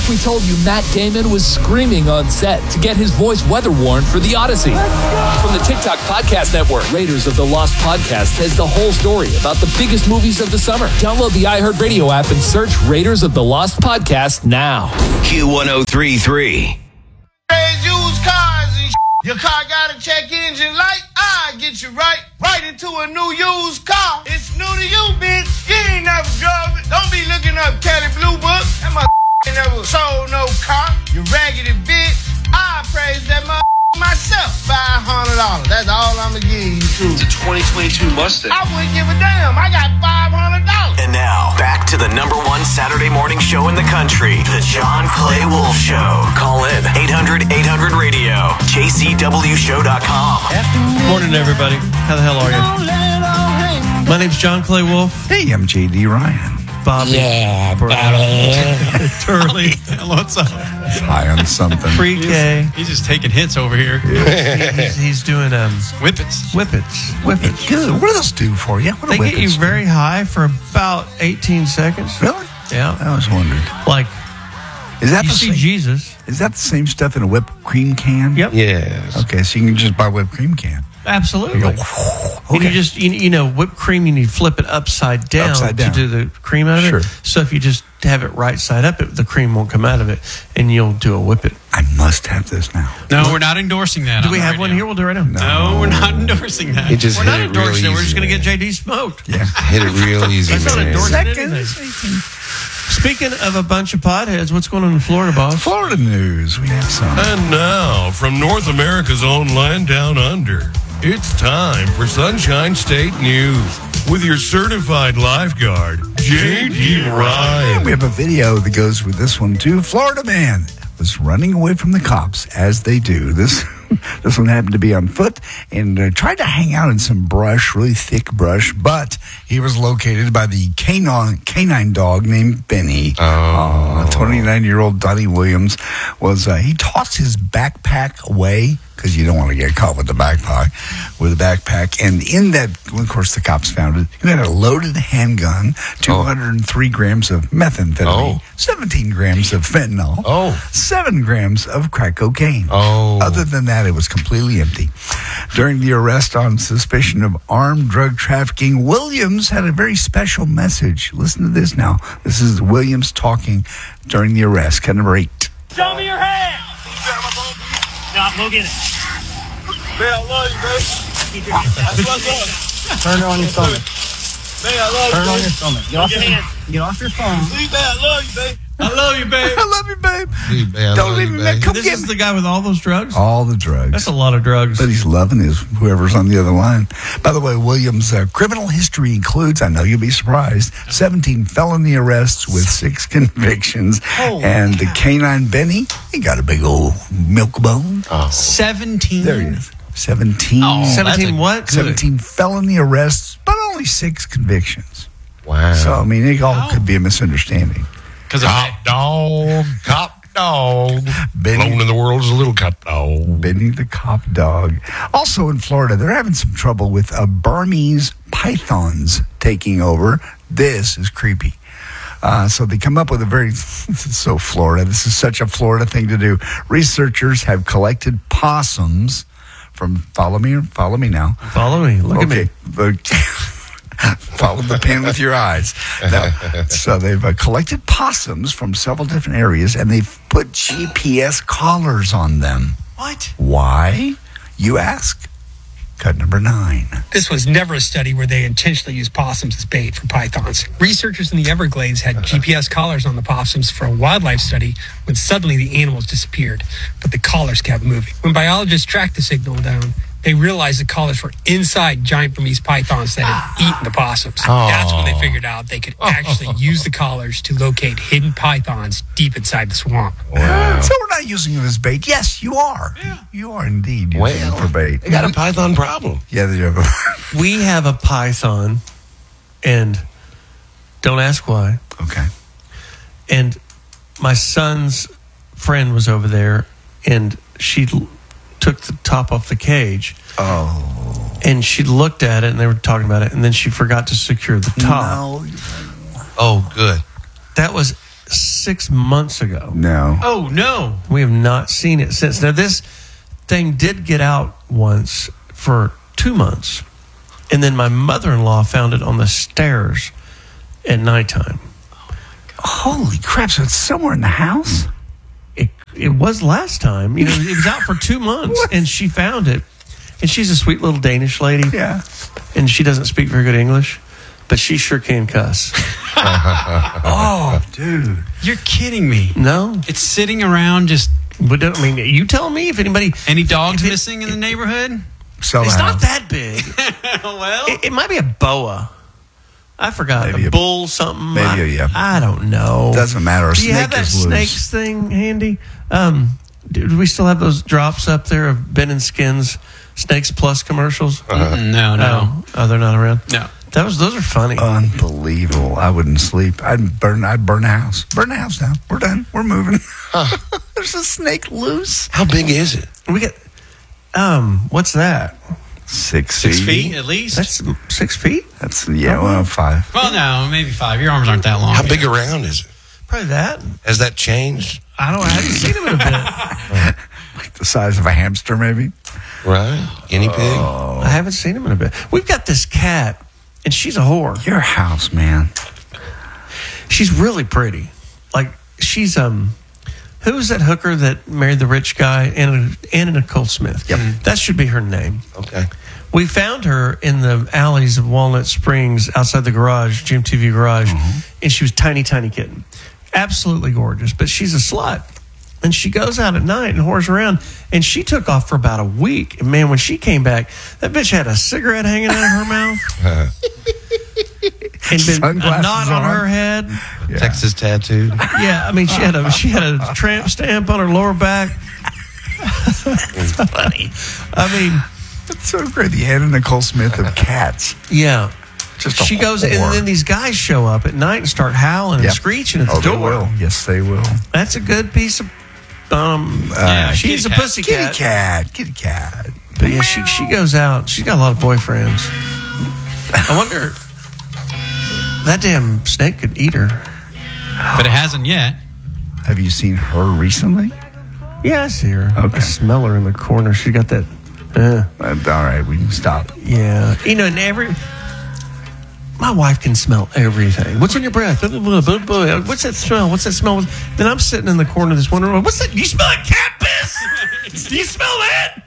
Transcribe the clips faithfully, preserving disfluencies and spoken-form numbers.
we told you Matt Damon was screaming on set to get his voice weather-worn for the Odyssey. From the TikTok Podcast Network, Raiders of the Lost Podcast has the whole story about the biggest movies of the summer. Download the iHeartRadio app and search Raiders of the Lost Podcast now. Q one oh three point three. Used cars and shit. Your car got a check engine light? I get you right, right into a new used car. It's new to you, bitch. You ain't never drove it. Don't be looking up Kelly Blue Book. That mother never sold no car. You raggedy bitch. I praise that mother myself. five hundred dollars. That's all I'm gonna give you, true. It's a twenty twenty-two Mustang. I wouldn't give a damn. I got five hundred dollars. And now, back to the number one Saturday morning show in the country, The John Clay Wolf Show. Call in eight hundred eight hundred radio, J C W show dot com. Morning, everybody. How the hell are you? My name's John Clay Wolf. Hey, I'm J D Ryan. Bobby. Yeah, Daddy. Turley. What's up? High on something. Pre-K. He's just taking hits over here. He's, he's doing um, Whippets. whippets. Whippets. Good. What do those do for you? What They do get you whippets do? very high for about eighteen seconds. Really? Yeah. I was wondering. Like, Is that you the see same, Jesus. Is that the same stuff in a whipped cream can? Yep. Yes. Okay, so you can just buy a whipped cream can. Absolutely. You go, And you okay. just, you, you know, whipped cream, you need to flip it upside down, Upside down. to do the cream out of Sure. it. So if you just have it right side up, it, the cream won't come out of it, and you'll do a whippet. I must have this now. No, we're not endorsing that. Do on we the have radio. one here? We'll do it right now. No, we're not endorsing that. He just We're hit not it real endorsing it. We're easy, just going to get man. J D smoked. Yeah. Hit it real easy, That's not man. endorsing Seconds. anything. Speaking of a bunch of potheads, what's going on in Florida, boss? Florida news. We have some. And now, from North America's own land down under, it's time for Sunshine State News with your certified lifeguard, J D Ryan. We have a video that goes with this one, too. Florida man was running away from the cops, as they do. This this one happened to be on foot and uh, tried to hang out in some brush, really thick brush, but he was located by the canine, canine dog named Benny. Oh. twenty-nine-year-old Donnie Williams was, uh, he tossed his backpack away, because you don't want to get caught with the backpack, with a backpack. And in that, well, of course, the cops found it. He had a loaded handgun, two hundred three grams of methamphetamine, Oh. seventeen grams of fentanyl, Oh. seven grams of crack cocaine. Oh. Other than that, it was completely empty. During the arrest on suspicion of armed drug trafficking, Williams had a very special message. Listen to this now. This is Williams talking during the arrest. Cut number eight. Show me your hand. No, go get it. Man, I love you, baby. Keep your hands up. That's what's up. Turn it on your stomach. Man, I love Turn you, on baby. your stomach. Get off Your your, hands. get off your phone. Please, man, I love you, baby. I love you, babe. I love you, babe. Hey, man, I Don't love leave you, me, man. babe. Come This get is me. the guy with all those drugs? All the drugs. That's a lot of drugs. But he's loving his whoever's on the other line. By the way, Williams' uh, criminal history includes, I know you'll be surprised, seventeen felony arrests with six convictions. Oh. And the canine Benny, he got a big old milk bone. Oh. seventeen. There he is. seventeen. Oh, seventeen that's a- what? seventeen felony arrests, but only six convictions. Wow. So, I mean, it all Wow. could be a misunderstanding. Because of Cop dog, cop dog. Benny, Alone in the world is a little cop dog. Benny the cop dog. Also in Florida, they're having some trouble with uh, Burmese pythons taking over. This is creepy. Uh, so they come up with a very, this is so Florida. This is such a Florida thing to do. Researchers have collected possums from, follow me, follow me now. Follow me. Look okay. at me. Follow the pen with your eyes. Now, so they've uh, collected possums from several different areas, and they've put G P S collars on them. What? Why, you ask? Cut number nine. This was never a study where they intentionally used possums as bait for pythons. Researchers in the Everglades had G P S collars on the possums for a wildlife study when suddenly the animals disappeared, but the collars kept moving. When biologists tracked the signal down, they realized the collars were inside giant Burmese pythons that had eaten the possums. Oh. That's when they figured out they could actually use the collars to locate hidden pythons deep inside the swamp. Wow. So we're not using it as bait. Yes, you are. Yeah. You are indeed using Well, it for bait. They got a python problem. Yeah, they have a... We have a python, and don't ask why. Okay. And my son's friend was over there, and she l- took the top off the cage. Oh. And she looked at it, and they were talking about it, and then she forgot to secure the top. No. Oh, good. That was six months ago. No. Oh, no. We have not seen it since. Now, this thing did get out once for two months. And then my mother-in-law found it on the stairs at nighttime. Holy crap. So it's somewhere in the house? It, it was last time. You know, it was out for two months, and she found it. And she's a sweet little Danish lady. Yeah. And she doesn't speak very good English, but she sure can cuss. Oh, dude. You're kidding me. No? It's sitting around just... But I mean, you tell me if anybody... Any dogs if it- missing in the neighborhood? So It's the not house. that big. Well... It, it might be a boa. I forgot. Maybe a a- bull something. maybe I, a- yeah. I don't know. Doesn't matter. A Do you snake have that is loose. snakes thing handy? Um, do, do we still have those drops up there of Ben and Skins Snakes Plus commercials? Mm, no, no. Oh, oh, they're not around? No. That was Those are funny. Unbelievable. I wouldn't sleep. I'd burn I'd burn the house. Burn the house down. We're done. We're moving. There's a snake loose. How big is it? we get, um, what's that? Six, Six feet. feet at least? That's six feet? That's, yeah, well, five. Well, no, maybe five. Your arms aren't that long. How big around is it? Probably that. Has that changed? I don't, I haven't seen him in a bit. Like the size of a hamster, maybe. Right? Guinea pig? Oh. I haven't seen him in a bit. We've got this cat, and she's a whore. Your house, man. She's really pretty. Like, she's, um, who was that hooker that married the rich guy? Anna, Anna Nicole Smith. Yep. That should be her name. Okay. We found her in the alleys of Walnut Springs outside the garage, G M T V garage, and she was tiny, tiny kitten. Absolutely gorgeous, but she's a slut. And she goes out at night and whores around, and she took off for about a week. And man, when she came back, that bitch had a cigarette hanging out of her mouth. And been a Sunglasses knot on on. her head. Yeah. Texas tattooed. Yeah, I mean, she had a she had a tramp stamp on her lower back. Funny. I mean, That's so great. The Anna Nicole Smith of cats. yeah. Just a She goes, and whore. then these guys show up at night and start howling Yep. and screeching at the Oh, they door. will. Yes, they will. That's a good piece of. Um, Yeah, she's a kitty cat. pussy Kitty cat. cat. Kitty cat. But yeah, she she goes out. She's got a lot of boyfriends. I wonder. That damn snake could eat her. But it hasn't yet. Have you seen her recently? Yeah, I see her. Okay. I smell her in the corner. She got that. Uh, Uh, all right, we can stop. yeah, you know, and every. My wife can smell everything. What's in your breath? What's that smell? What's that smell? Then I'm sitting in the corner of this wondering, what's that? You smell like cat piss? Do you smell that?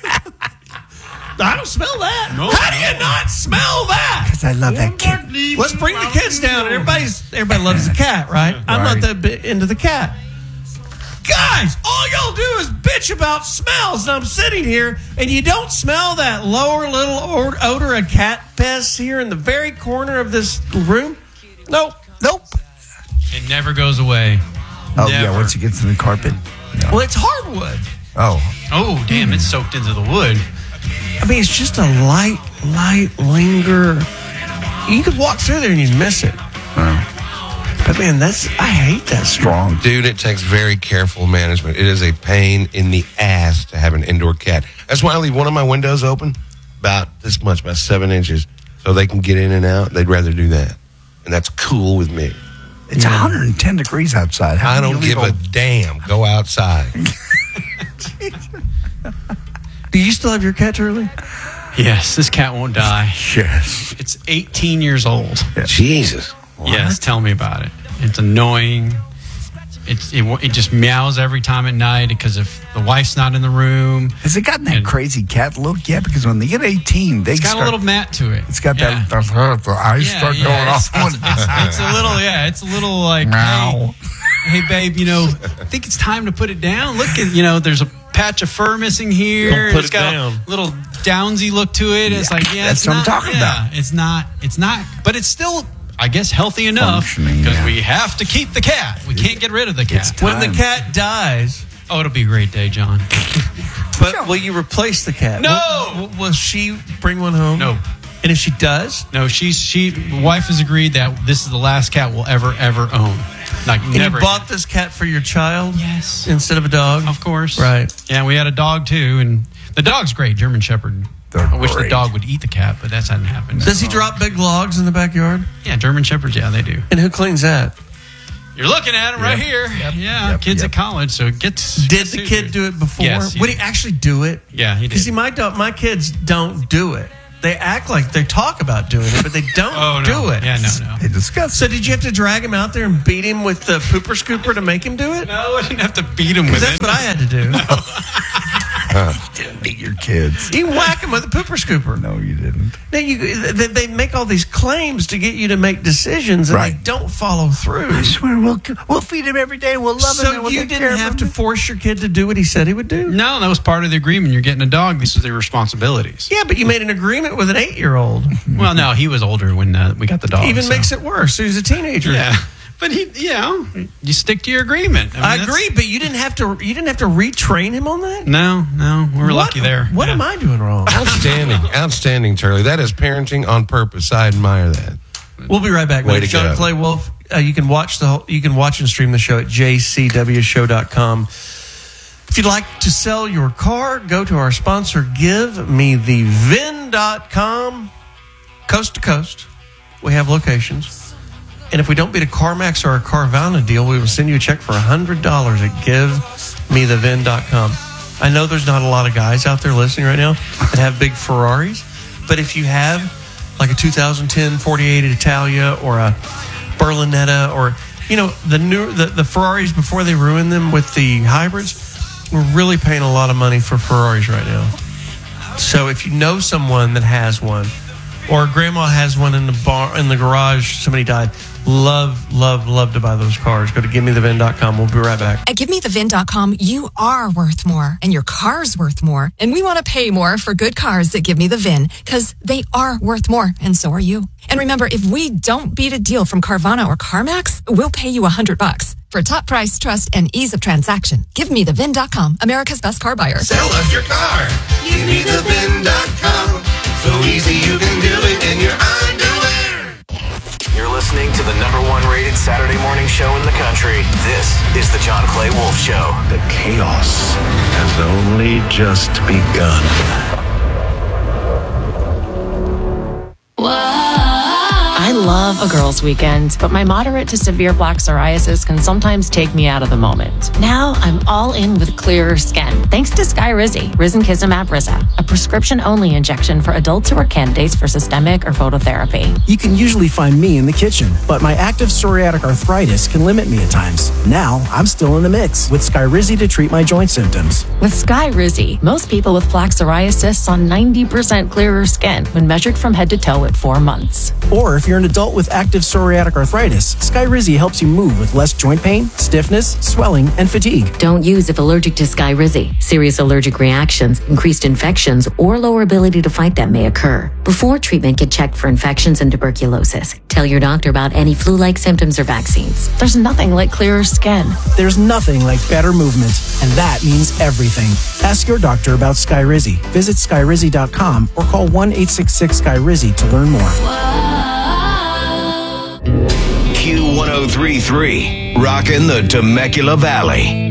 I don't smell that. No. How do you not smell that? Because I love that cat. Let's bring the kids down. And everybody's everybody loves the cat, right? I'm not Right. that bit into the cat. Guys, all y'all do is bitch about smells, and I'm sitting here, and you don't smell that lower little or- odor of cat piss here in the very corner of this room? Nope. Nope. It never goes away. Oh, yeah, Never. once it gets in the carpet. No. Well, it's hardwood. Oh, Oh, damn, it's soaked into the wood. I mean, it's just a light, light linger. You could walk through there and you'd miss it. But man, that's I hate that strong. strong. Dude, it takes very careful management. It is a pain in the ass to have an indoor cat. That's why I leave one of my windows open, about this much, about seven inches, so they can get in and out. They'd rather do that. And that's cool with me. It's one hundred ten degrees outside. How I can you don't leave give a damn. Go outside. Do you still have your cat, Charlie? Yes, this cat won't die. Yes. It's eighteen years old. Jesus. Yes, tell me about it. It's annoying. It's, it, it just meows every time at night because if the wife's not in the room. Has it gotten that And- crazy cat look yet? Because when they get eighteen, they It's got start, a little mat to it. It's got Yeah. that. that the eyes Yeah, start yeah, going it's, off. It's, it's, it's a little, yeah, it's a little like, Meow. hey, hey, babe, you know, I think it's time to put it down. Look at, you know, there's a patch of fur missing here. Don't put It's it got down. a little downsy look to it. It's Yeah, like, yeah, that's it's what I'm not, talking yeah, about. It's not, it's not, but it's still, I guess, healthy enough Functioning, because yeah. we have to keep the cat. We can't get rid of the cat. It's When the Time. cat dies, Oh, it'll be a great day, John. but will you replace the cat? No! Will, will, will she bring one home? No. And if she does, No, she's she. Wife has agreed that this is the last cat we'll ever ever own. Like and never. you bought this cat for your child? Yes. Instead of a dog? Of course. Right. Yeah, we had a dog too, and the dog's great, German Shepherd. They're I wish the great. dog would eat the cat, but that's hadn't happened. Does he drop big logs in the backyard? Yeah, German Shepherds. Yeah, they do. And who cleans that? You're looking at it right Yep. here. Yep. Yeah, Yep. kids Yep. at college, so it gets. Did gets the to kid you. do it before? Yes, he Would did. he actually do it? Yeah, he did. Because see, my do- my kids don't do it. They act like they talk about doing it, but they don't Oh, no. do it. Yeah, no, no. They discuss. So did you have to drag him out there and beat him with the pooper scooper to make him do it? No, I didn't have to beat him with That's it. what I had to do. Didn't beat your kids. You whack him with a pooper scooper. No, you didn't. Now you, they, they make all these claims to get you to make decisions, and Right. they don't follow through. I swear we'll we'll feed him every day. We'll love him. and So we'll you take care didn't of have him. to force your kid to do what he said he would do? No, that was part of the agreement. You're getting a dog. These are their responsibilities. Yeah, but you made an agreement with an eight-year-old. Well, no, he was older when uh, we got the dog. Even so. makes it worse. He was a teenager. Yeah, but he, you know, you stick to your agreement. I, mean, agree, but you didn't have to. You didn't have to retrain him on that. No, no, we were What- lucky there. What Yeah. am I doing wrong? Outstanding. Outstanding, Turley. That is parenting on purpose. I admire that. We'll be right back. Way man. to John go. Clay Wolf. Uh, you can watch the whole, you can watch and stream the show at j c w show dot com. If you'd like to sell your car, go to our sponsor, give me the vin dot com. Coast to coast, we have locations. And if we don't beat a CarMax or a Carvana deal, we will send you a check for one hundred dollars at give me the vin dot com. I know there's not a lot of guys out there listening right now that have big Ferraris, but if you have like a two thousand ten forty-eight Italia or a Berlinetta, or, you know, the new the, the Ferraris before they ruin them with the hybrids, we're really paying a lot of money for Ferraris right now. So if you know someone that has one, or grandma has one in the bar in the garage, somebody died, love, love, love to buy those cars. Go to give me the vin dot com. We'll be right back. At give me the vin dot com, you are worth more, and your car's worth more. And we want to pay more for good cars that Give Me the Vin, because they are worth more, and so are you. And remember, if we don't beat a deal from Carvana or CarMax, we'll pay you a hundred bucks. For top price, trust, and ease of transaction, give me the vin dot com, America's best car buyer. Sell us your car. Give me the vin dot com. So easy you can do it in your underwear. You're listening to the number one rated Saturday morning show in the country. This is the John Clay Wolf Show. The chaos has only just begun. I love a girls' weekend, but my moderate to severe plaque psoriasis can sometimes take me out of the moment. Now I'm all in with clearer skin, thanks to Skyrizi, Risankizumab Riza, a prescription-only injection for adults who are candidates for systemic or phototherapy. You can usually find me in the kitchen, but my active psoriatic arthritis can limit me at times. Now I'm still in the mix with Skyrizi to treat my joint symptoms. With Skyrizi, most people with plaque psoriasis saw ninety percent clearer skin when measured from head to toe at four months. Or if you're an adult with active psoriatic arthritis, Skyrizi helps you move with less joint pain, stiffness, swelling, and fatigue. Don't use if allergic to Skyrizi. Serious allergic reactions, increased infections, or lower ability to fight them may occur. Before treatment, get checked for infections and tuberculosis. Tell your doctor about any flu-like symptoms or vaccines. There's nothing like clearer skin. There's nothing like better movement, and that means everything. Ask your doctor about Skyrizi. Visit Skyrizi dot com or call one eight six six Sky Rizi to learn more. Q one oh three point three, rockin' the Temecula Valley.